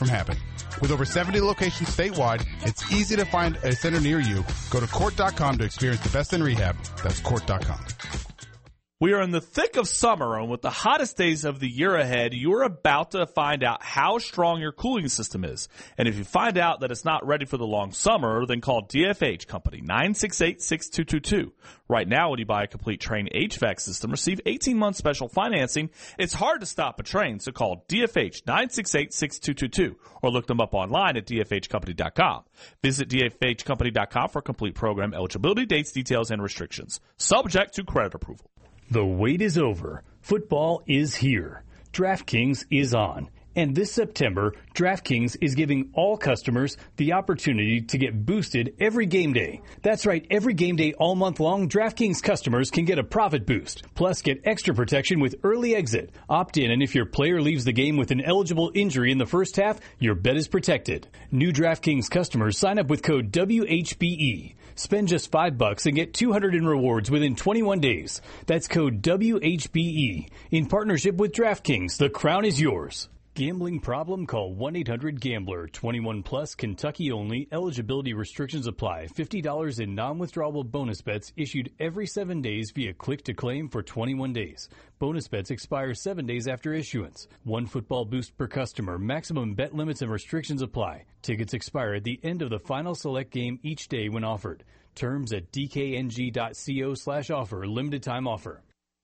from happening. With over 70 locations statewide, it's easy to find a center near you. Go to Court.com to experience the best in rehab. That's Court.com. We are in the thick of summer, and with the hottest days of the year ahead, you're about to find out how strong your cooling system is. And if you find out that it's not ready for the long summer, then call DFH Company, 968-6222. Right now, when you buy a complete Trane HVAC system, receive 18-month special financing. It's hard to stop a Trane, so call DFH, 968-6222, or look them up online at dfhcompany.com. Visit dfhcompany.com for complete program eligibility, dates, details, and restrictions. Subject to credit approval. The wait is over. Football is here. DraftKings is on. And this September, DraftKings is giving all customers the opportunity to get boosted every game day. That's right, every game day all month long, DraftKings customers can get a profit boost. Plus, get extra protection with early exit. Opt in, and if your player leaves the game with an eligible injury in the first half, your bet is protected. New DraftKings customers sign up with code WHBE. Spend just $5 and get $200 in rewards within 21 days. That's code WHBE. In partnership with DraftKings, the crown is yours. Gambling problem? Call 1-800-GAMBLER. 21 plus, Kentucky only. Eligibility restrictions apply. $50 in non-withdrawable bonus bets issued every 7 days via click to claim for 21 days. Bonus bets expire 7 days after issuance. One football boost per customer. Maximum bet limits and restrictions apply. Tickets expire at the end of the final select game each day when offered. Terms at dkng.co/offer. Limited time offer.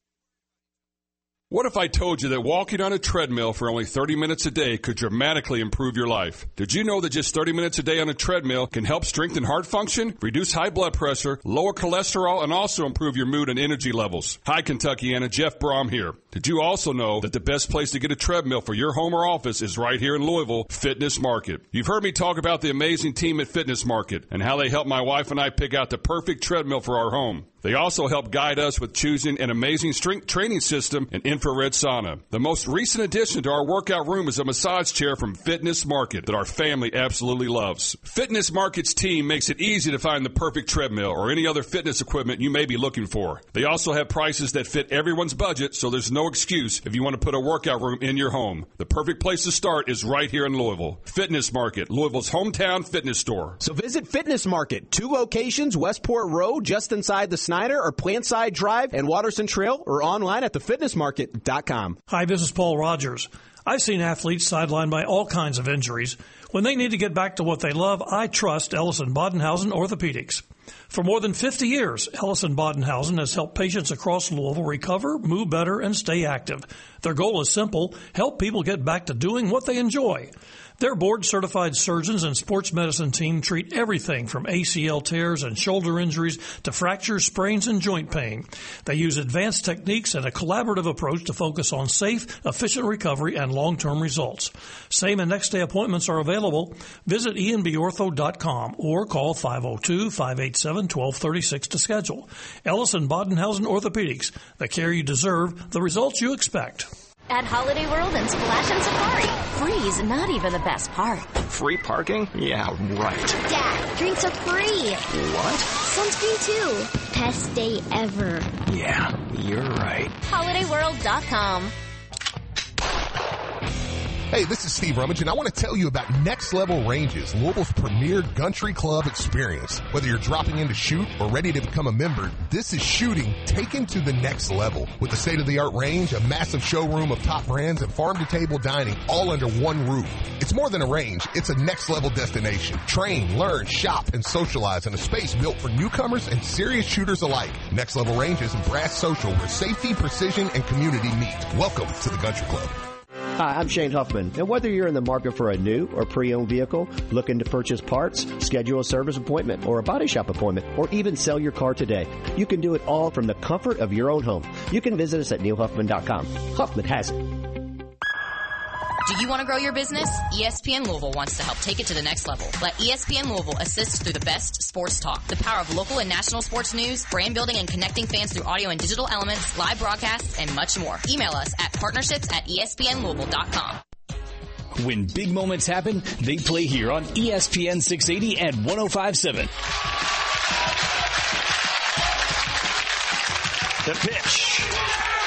What if I told you that walking on a treadmill for only 30 minutes a day could dramatically improve your life? Did you know that just 30 minutes a day on a treadmill can help strengthen heart function, reduce high blood pressure, lower cholesterol, and also improve your mood and energy levels? Hi, Kentuckiana. Jeff Brom here. Did you also know that the best place to get a treadmill for your home or office is right here in Louisville, Fitness Market? You've heard me talk about the amazing team at Fitness Market and how they helped my wife and I pick out the perfect treadmill for our home. They also help guide us with choosing an amazing strength training system and infrared sauna. The most recent addition to our workout room is a massage chair from Fitness Market that our family absolutely loves. Fitness Market's team makes it easy to find the perfect treadmill or any other fitness equipment you may be looking for. They also have prices that fit everyone's budget, so there's no excuse if you want to put a workout room in your home. The perfect place to start is right here in Louisville. Fitness Market, Louisville's hometown fitness store. So visit Fitness Market, 2 locations, Westport Road, just inside the Snyder or Plantside Drive and Watterson Trail, or online at thefitnessmarket.com. Hi, this is Paul Rogers. I've seen athletes sidelined by all kinds of injuries. When they need to get back to what they love, I trust Ellison Bodenhausen Orthopedics. For more than 50 years, Ellison Bodenhausen has helped patients across Louisville recover, move better, and stay active. Their goal is simple: help people get back to doing what they enjoy. Their board-certified surgeons and sports medicine team treat everything from ACL tears and shoulder injuries to fractures, sprains, and joint pain. They use advanced techniques and a collaborative approach to focus on safe, efficient recovery and long-term results. Same and next-day appointments are available. Visit enbortho.com or call 502-587-1236 to schedule. Ellison Bodenhausen Orthopedics, the care you deserve, the results you expect. At Holiday World and Splash and Safari, free's not even the best part. Free parking? Yeah, right. Dad, drinks are free. What? Sunscreen too. Best day ever. Yeah, you're right. HolidayWorld.com. Hey, this is Steve Rummage, and I want to tell you about Next Level Ranges, Louisville's premier country club experience. Whether you're dropping in to shoot or ready to become a member, this is shooting taken to the next level. With a state-of-the-art range, a massive showroom of top brands, and farm-to-table dining all under one roof. It's more than a range. It's a next-level destination. Train, learn, shop, and socialize in a space built for newcomers and serious shooters alike. Next Level Ranges and Brass Social, where safety, precision, and community meet. Welcome to the Country Club. Hi, I'm Shane Huffman, and whether you're in the market for a new or pre-owned vehicle, looking to purchase parts, schedule a service appointment or a body shop appointment, or even sell your car today, you can do it all from the comfort of your own home. You can visit us at neilhuffman.com. Huffman has it. Do you want to grow your business? ESPN Louisville wants to help take it to the next level. Let ESPN Louisville assist through the best sports talk, the power of local and national sports news, brand building and connecting fans through audio and digital elements, live broadcasts, and much more. Email us at partnerships@espnlouisville.com. When big moments happen, they play here on ESPN 680 and 105.7. The pitch.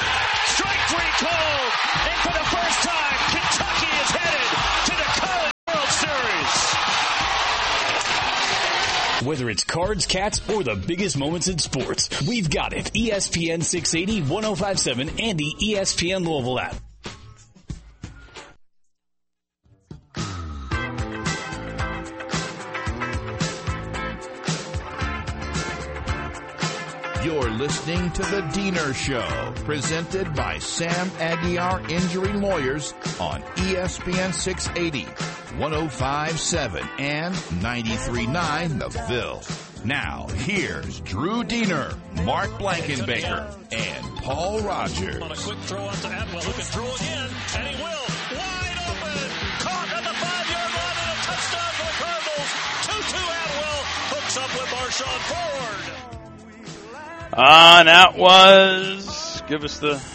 Strike three called. And for the first time, Kentucky is headed to the college Whether it's cards, cats, or the biggest moments in sports, we've got it. ESPN 680, 1057, and the ESPN Louisville app. You're listening to The Diener Show, presented by Sam Aguiar Injury Lawyers on ESPN 680, 1057, and 93.9 The Ville. Now, here's Drew Diener, Mark Blankenbaker, and Paul Rogers. On a quick throw out to Atwell, who can throw again, and he will. Wide open, caught at the 5-yard line, and a touchdown for the Cardinals. 2-2 Atwell hooks up with Marshawn Ford. And that was, give us the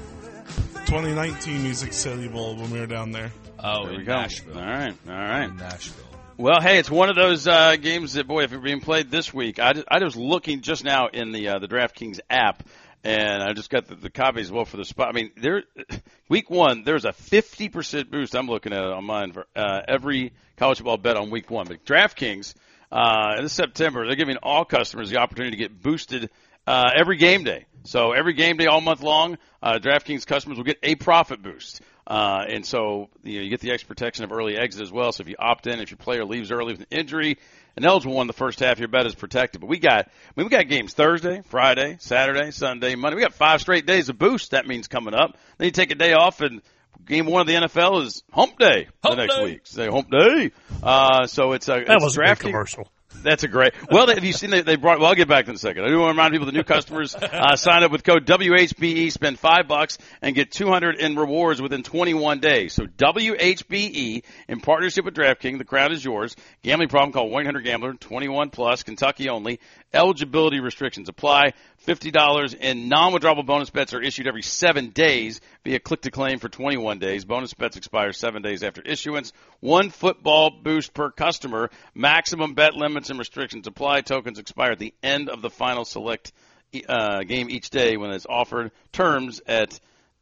2019 Music City Bowl when we were down there. Oh, there we go. Nashville. All right. In Nashville. Well, hey, it's one of those games that, boy, if it's being played this week, I was looking just now in the DraftKings app, and I just got the copy as well for the spot. I mean, week one, there's a 50% boost. I'm looking at it on mine for every college football bet on week one. But DraftKings, this September, they're giving all customers the opportunity to get boosted every game day. So every game day all month long, DraftKings customers will get a profit boost. And so you get the extra protection of early exit as well. So if you opt in, if your player leaves early with an injury, an eligible one, the first half of your bet is protected. But we got games Thursday, Friday, Saturday, Sunday, Monday. We got 5 straight days of boost. That means coming up. Then you take a day off, and game one of the NFL is Hump Day next week. Say Hump Day. So it's a that was a good commercial. That's a great. Well, have you seen they brought? Well, I'll get back in a second. I do want to remind people the new customers sign up with code WHBE, spend $5 and get $200 in rewards within 21 days. So WHBE in partnership with DraftKings. The crowd is yours. Gambling problem? Call 1-800-GAMBLER. 21 plus. Kentucky only. Eligibility restrictions apply. $50 in non-withdrawable bonus bets are issued every 7 days via click-to-claim for 21 days. Bonus bets expire 7 days after issuance. 1 football boost per customer. Maximum bet limits and restrictions apply. Tokens expire at the end of the final select game each day when it's offered. Terms at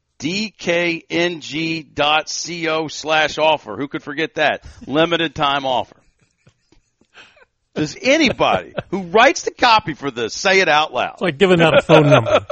dkng.co/offer. Who could forget that? Limited time offer. Does anybody who writes the copy for this say it out loud? It's like giving out a phone number.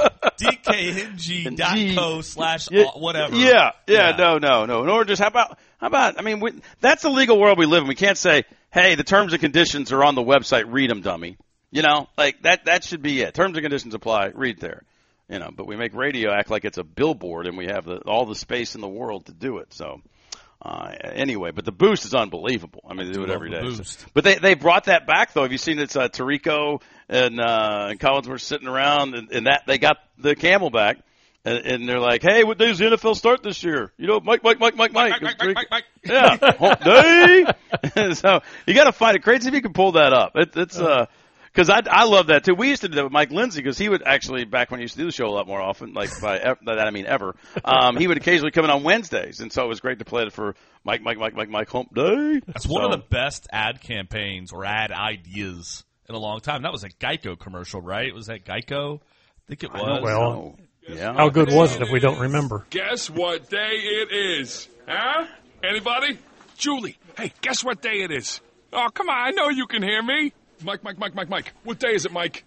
DKNG.co/whatever. Yeah. No. Or just how about, I mean, that's the legal world we live in. We can't say, hey, the terms and conditions are on the website. Read them, dummy. You know, like that should be it. Terms and conditions apply. Read there. You know, but we make radio act like it's a billboard and we have all the space in the world to do it. So. Anyway, but the boost is unbelievable. I mean, they do it every day. So. But they brought that back, though. Have you seen it's Tirico and Collinsworth sitting around, and that they got the camel back, and they're like, hey, what day does the NFL start this year? You know, Mike. Yeah, Hump Day. So you got to find it. Crazy if you can pull that up. It's because I love that too. We used to do that with Mike Lindsay because he would actually, back when he used to do the show a lot more often, like by ever, he would occasionally come in on Wednesdays, and so it was great to play it for Mike Hump Day. That's one of the best ad campaigns or ad ideas in a long time. That was a Geico commercial, right? Was that Geico? I think it was. Well, yeah. How good was it if we don't remember? Guess what day it is? Huh? Anybody? Julie, hey, guess what day it is? Oh, come on, I know you can hear me. Mike. What day is it, Mike?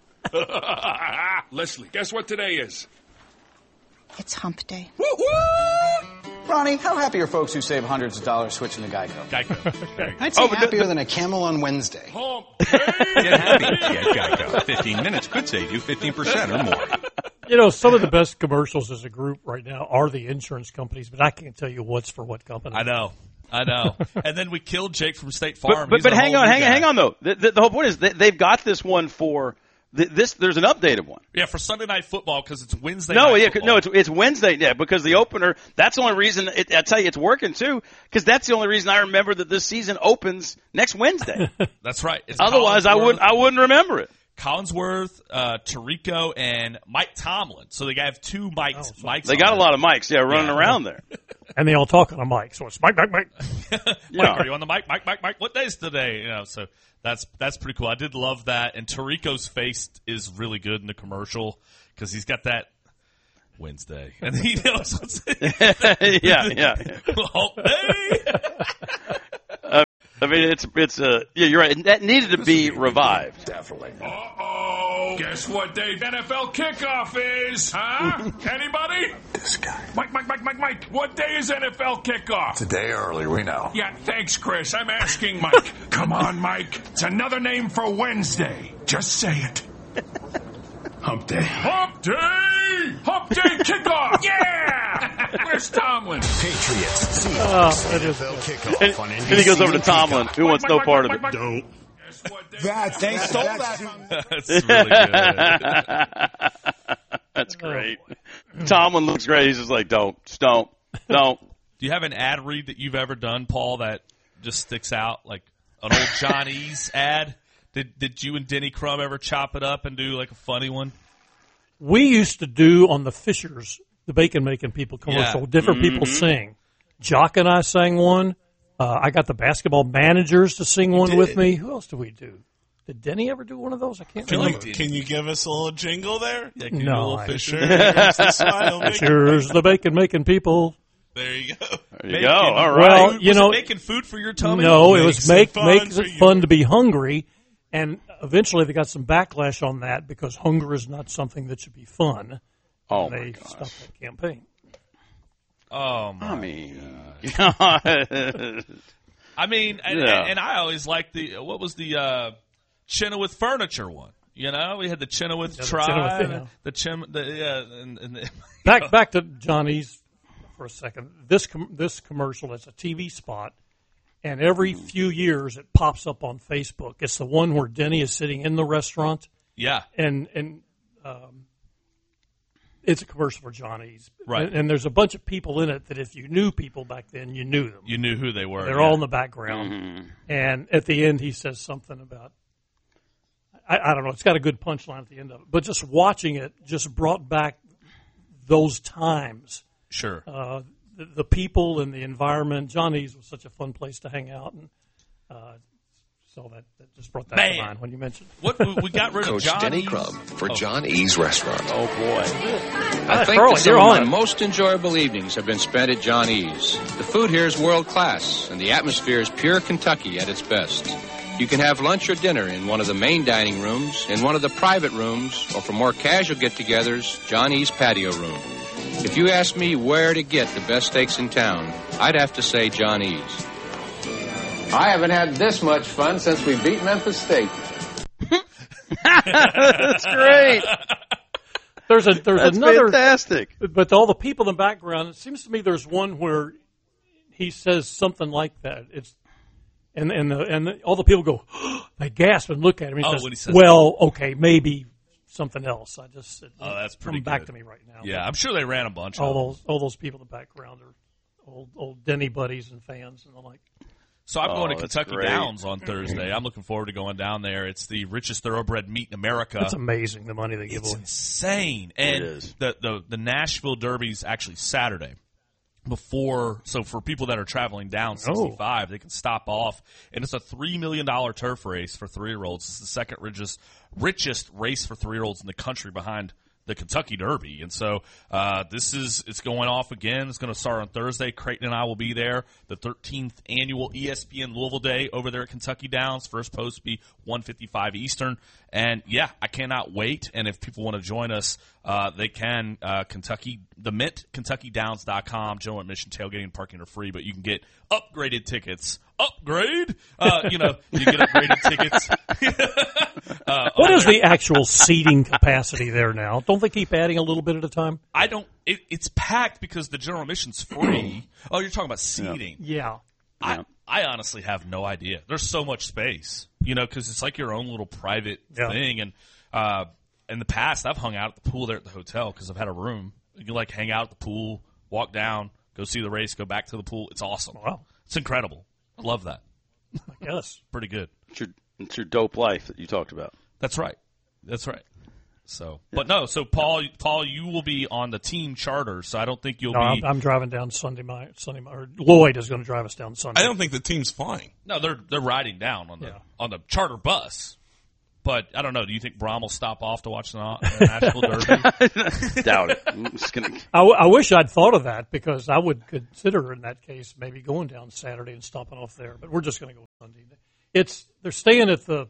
Leslie, guess what today is? It's Hump Day. Woo-hoo! Ronnie, how happy are folks who save hundreds of dollars switching to Geico? Geico. I'd say happier than a camel on Wednesday. Hump Get happy. Get Geico. 15 minutes could save you 15% or more. You know, some of the best commercials as a group right now are the insurance companies, but I can't tell you what's for what company. I know. And then we killed Jake from State Farm. But hang on, though. The whole point is they've got this one for this. There's an updated one. Yeah, for Sunday Night Football because it's Wednesday. It's Wednesday. Yeah, because the opener. That's the only reason. I tell you, it's working too. Because that's the only reason I remember that this season opens next Wednesday. That's right. It's Otherwise, I wouldn't remember it. Collinsworth, Tirico, and Mike Tomlin. So they have 2 mics. They got a lot of mics, running around there. And they all talk on a mic, so it's Mike. Mike, are you on the mic? Mike, what day is today? You know, so that's pretty cool. I did love that. And Tirico's face is really good in the commercial because he's got that Wednesday. And he knows what's yeah. Hump Day. I mean, you're right. That needed to be revived. Definitely. Uh-oh. Guess what day NFL kickoff is, huh? Anybody? This guy. Mike. What day is NFL kickoff? Today early, we know. Yeah, thanks, Chris. I'm asking Mike. Come on, Mike. It's another name for Wednesday. Just say it. Hump day. Hump day! Hump day kickoff! Yeah! Where's Tomlin? Patriots, Seahawks, NFL kickoff on NBC. And he goes over to Tomlin, who wants no part of it. Don't. They stole that from me. That's really good. That's great. Tomlin looks great. He's just like, don't. Do you have an ad read that you've ever done, Paul, that just sticks out? Like an old Johnny's ad? Did you and Denny Crum ever chop it up and do like a funny one? We used to do on the Fishers, the Bacon Making People commercial, different people sing. Jock and I sang one. I got the basketball managers to sing one with me. Who else did we do? Did Denny ever do one of those? I can't remember. Can you give us a little jingle there? Yeah, no. Fisher. Fishers, the Bacon Making People. There you go. There you go. All right. Well, was it making food for your tummy? No, it was makes it fun to be hungry. And eventually they got some backlash on that because hunger is not something that should be fun. Oh, they stopped that campaign. Oh, my God. And I always liked what was the Chenoweth Furniture one? You know, we had the Chenoweth Tribe, Back to Johnny's for a second. This commercial is a TV spot. And every few years, it pops up on Facebook. It's the one where Denny is sitting in the restaurant. Yeah. And it's a commercial for Johnny's. Right. And there's a bunch of people in it that if you knew people back then, you knew them. You knew who they were. They're all in the background. Mm-hmm. And at the end, he says something about, I don't know, it's got a good punchline at the end of it. But just watching it just brought back those times. Sure. The people and the environment. Johnny's was such a fun place to hang out, and so that just brought that to mind when you mentioned it. What we got rid of Coach John Denny E's? Crum for John E's Restaurant. Oh boy! I think that some of my most enjoyable evenings have been spent at John E's. The food here is world class, and the atmosphere is pure Kentucky at its best. You can have lunch or dinner in one of the main dining rooms, in one of the private rooms, or for more casual get-togethers, John E's patio room. If you ask me where to get the best steaks in town, I'd have to say John E's. I haven't had this much fun since we beat Memphis State. That's great. There's another fantastic. But all the people in the background, it seems to me there's one where he says something like that. And all the people go, they gasp and look at him. When he says well, okay, maybe something else. I just that's pretty come back to me right now. Yeah, I'm sure they ran a bunch. All those people in the background are old Denny buddies and fans and the like. So I'm going to Kentucky great. Downs on Thursday. I'm looking forward to going down there. It's the richest thoroughbred meat in America. It's amazing the money they give away. It's insane. And it is. The Nashville Derby is actually Saturday. So for people that are traveling down 65, they can stop off, and it's a $3 million turf race for 3-year-olds. It's the second richest race for 3-year-olds in the country behind the Kentucky Derby. And so it's going off again. It's going to start on Thursday. Creighton and I will be there. The 13th annual ESPN Louisville Day over there at Kentucky Downs. First post be 1:55 Eastern. And yeah, I cannot wait. And if people want to join us, they can. The Mint, KentuckyDowns.com. General admission, tailgating, and parking are free, but you can get upgraded tickets. Upgrade? You get upgraded tickets. What is the actual seating capacity there now? Don't they keep adding a little bit at a time? I don't. It's packed because the general admission's free. Oh, you're talking about seating. Yeah. I honestly have no idea. There's so much space, because it's like your own little private thing. And in the past, I've hung out at the pool there at the hotel because I've had a room. You can hang out at the pool, walk down, go see the race, go back to the pool. It's awesome. Wow. It's incredible. I love that. I guess. Pretty good. It's your dope life that you talked about. That's right. So, but no. So Paul, you will be on the team charter. So I don't think you'll be. I'm driving down Sunday. Or Lloyd is going to drive us down Sunday. I don't think the team's flying. No, they're riding down on the charter bus. But I don't know. Do you think Brom will stop off to watch the National Derby? Doubt it. I'm just gonna... I wish I'd thought of that because I would consider in that case maybe going down Saturday and stopping off there. But we're just going to go Sunday. They're staying at the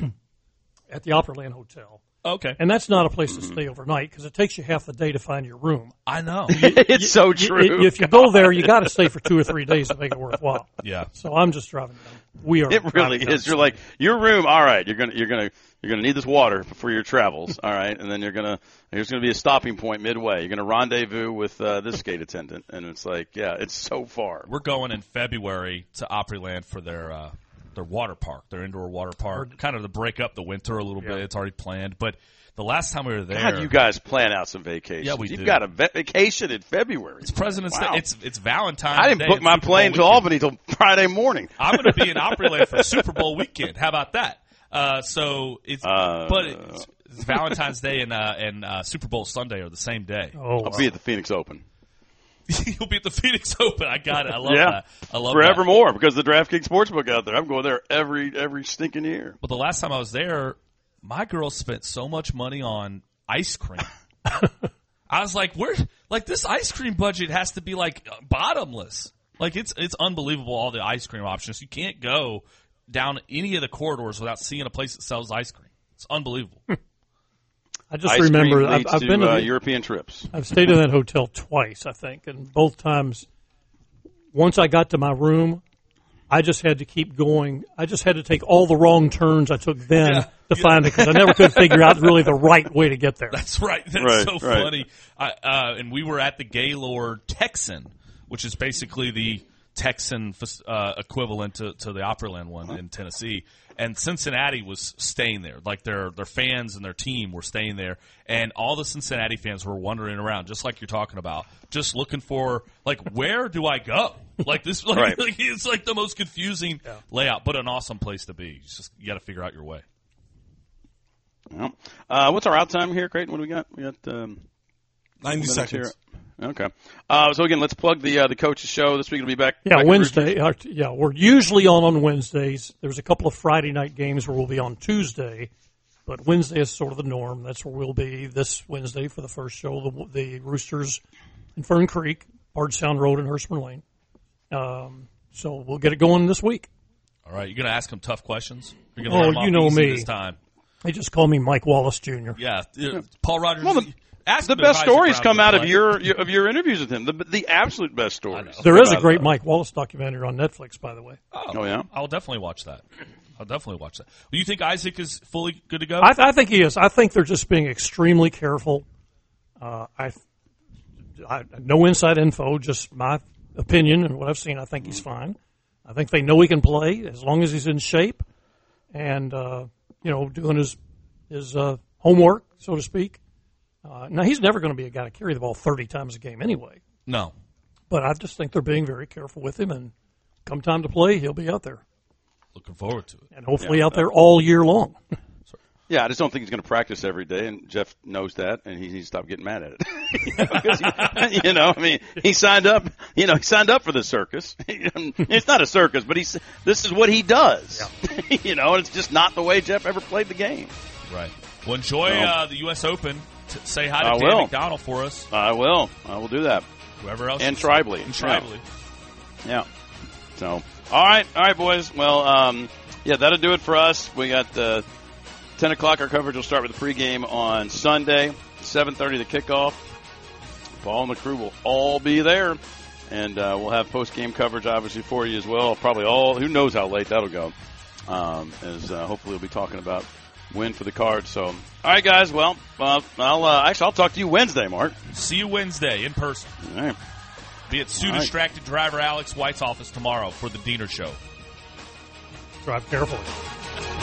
at the Opryland Hotel. Okay. And that's not a place to stay overnight because it takes you half the day to find your room. I know. It's so true. If you go there, you got to stay for 2 or 3 days to make it worthwhile. Yeah. So I'm just driving down. We are. It really is. You're like your room. All right. You're gonna need this water for your travels. All right. And then there's gonna be a stopping point midway. You're gonna rendezvous with this gate attendant, and it's like, yeah, it's so far. We're going in February to Opryland for their water park, their indoor water park, kind of to break up the winter a little bit. It's already planned. But the last time we were there, God, you guys plan out some vacations. Yeah, You've got a vacation in February. It's President's Day. It's Valentine's Day. I didn't book my plane to Albany till Friday morning. I'm going to be in Opryland for Super Bowl weekend. How about that? It's Valentine's Day and Super Bowl Sunday are the same day. I'll be at the Phoenix Open. You'll be at the Phoenix Open. I got it. I love that. I love forevermore because the DraftKings Sportsbook out there. I'm going there every stinking year. But the last time I was there, my girl spent so much money on ice cream. I was like, this ice cream budget has to be like bottomless. Like it's unbelievable all the ice cream options. You can't go down any of the corridors without seeing a place that sells ice cream. It's unbelievable. I just remember I've been to European trips. I've stayed in that hotel twice, I think, and both times, once I got to my room, I just had to keep going. I just had to take all the wrong turns I took then to find it because I never could figure out really the right way to get there. That's right. That's so funny. And we were at the Gaylord Texan, which is basically the Texan equivalent to the Opryland one in Tennessee. And Cincinnati was staying there. Like their fans and their team were staying there. And all the Cincinnati fans were wandering around, just like you're talking about, just looking for, like, where do I go? Like this, it's like the most confusing layout, but an awesome place to be. You got to figure out your way. Well, what's our out time here, Creighton? What do we got? We got 90 seconds. Here. Okay. So again, let's plug the coach's show. This week will be back. Yeah, Wednesday. We're usually on Wednesdays. There's a couple of Friday night games where we'll be on Tuesday, but Wednesday is sort of the norm. That's where we'll be this Wednesday for the first show. The Roosters in Fern Creek, Bardstown Road and Hurstman Lane. So we'll get it going this week. All right, you're going to ask them tough questions. You're going to you know me. This time. They just call me Mike Wallace Jr. Yeah, Paul Rogers. Well, the best stories come out of your interviews with him. The absolute best stories. There is a great Mike Wallace documentary on Netflix, by the way. Oh yeah, I'll definitely watch that. Do you think Isaac is fully good to go? I think he is. I think they're just being extremely careful. I no inside info, just my opinion and what I've seen. I think he's fine. I think they know he can play as long as he's in shape and doing his homework, so to speak. Now, he's never going to be a guy to carry the ball 30 times a game anyway. No. But I just think they're being very careful with him, and come time to play, he'll be out there. Looking forward to it. And hopefully out there all year long. Yeah, I just don't think he's going to practice every day, and Jeff knows that, and he needs to stop getting mad at it. He signed up. He signed up for the circus. It's not a circus, but this is what he does. Yeah. And it's just not the way Jeff ever played the game. Right. Well, enjoy the U.S. Open. Say hi to Dan McDonald for us. I will. I will do that. Whoever else. And Tribally. Yeah. So, all right, boys. Well, that'll do it for us. We got 10 o'clock. Our coverage will start with the pregame on Sunday. 7:30 the kickoff. Paul and the crew will all be there, and we'll have post-game coverage obviously for you as well. Probably who knows how late that'll go. As hopefully we'll be talking about win for the Cards. So, all right, guys. Well, I'll talk to you Wednesday, Mark. See you Wednesday in person. All right. Be at Distracted Driver Alex White's office tomorrow for the Diener Show. Drive carefully.